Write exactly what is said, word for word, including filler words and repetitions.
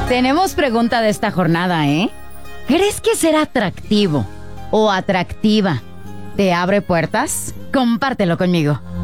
Tenemos pregunta de esta jornada, ¿eh? ¿Crees que ser atractivo o atractiva te abre puertas? Compártelo conmigo.